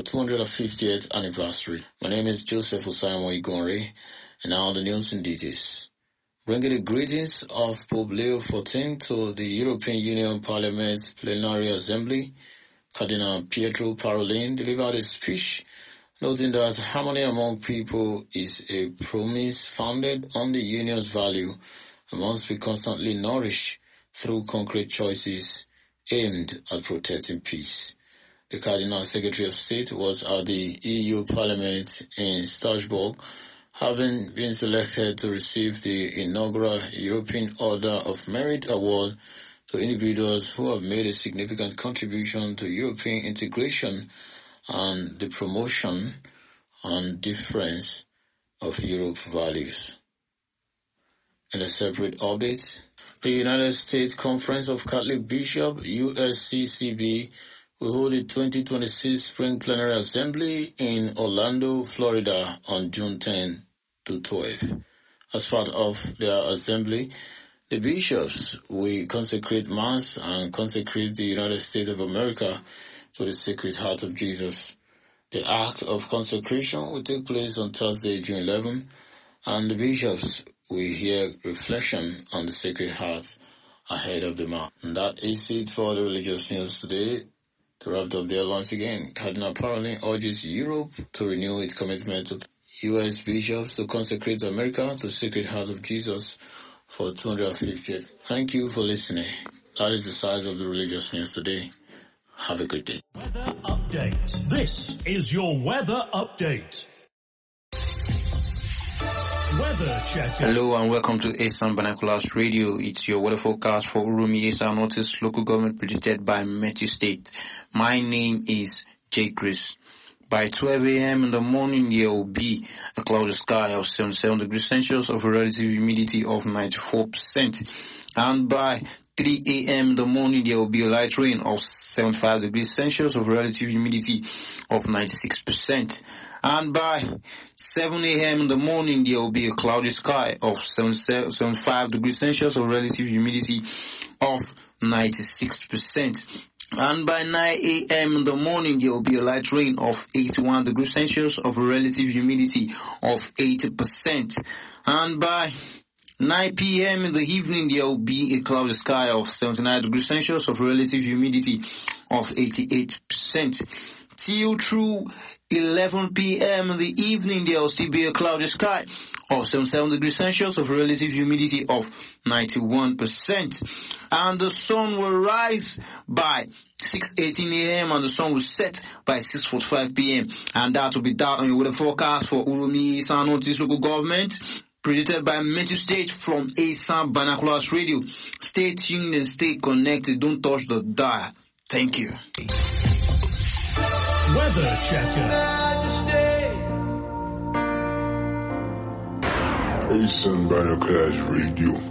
250th anniversary. My name is Joseph Osaimo Igonre, and now the news in details. Bringing the greetings of Pope Leo XIV to the European Union Parliament Plenary Assembly, Cardinal Pietro Parolin delivered a speech noting that harmony among people is a promise founded on the Union's value and must be constantly nourished through concrete choices aimed at protecting peace. The Cardinal Secretary of State was at the EU Parliament in Strasbourg, having been selected to receive the inaugural European Order of Merit Award to individuals who have made a significant contribution to European integration and the promotion and defense of Europe values. In a separate update, the United States Conference of Catholic Bishops, USCCB, will hold the 2026 Spring Plenary Assembly in Orlando, Florida on June 10 to 12. As part of their assembly, the bishops will consecrate Mass and consecrate the United States of America to the Sacred Heart of Jesus. The act of consecration will take place on Thursday, June 11, and the bishops will hear reflection on the Sacred Heart ahead of the Mass. And that is it for the religious news today. To wrap up there once again, Cardinal Parolin urges Europe to renew its commitment to U.S. bishops to consecrate America to the Sacred Heart of Jesus for 250th. Thank you for listening. That is the size of the religious news today. Have a good day. Weather update. This is your weather update. Weather checker. Hello and welcome to Esan Binoculars Radio. It's your weather forecast for Urumi Esan Northeast local government predicted by Meteo State. My name is J. Chris. By 12 a.m. in the morning, there will be a cloudy sky of 77 degrees Celsius of a relative humidity of 94%. And by 3 a.m. in the morning, there will be a light rain of 75 degrees Celsius of a relative humidity of 96%. And by 7 a.m. in the morning, there will be a cloudy sky of 75 degrees Celsius of relative humidity of 96%. And by 9 a.m. in the morning, there will be a light rain of 81 degrees Celsius of a relative humidity of 80%. And by 9 p.m. in the evening, there will be a cloudy sky of 79 degrees Celsius of relative humidity of 88%. Till through 11 p.m. in the evening, there will still be a cloudy sky of 77 degrees Celsius of relative humidity of 91%. And the sun will rise by 6:18 a.m. and the sun will set by 6:45 p.m. And that will be that on your weather forecast for Urumi Esan Northeast local government, predicted by Meteo State from Esan Binoculars Radio. Stay tuned and stay connected. Don't touch the dial. Thank you. Weather checker. Esan Binoculars Radio.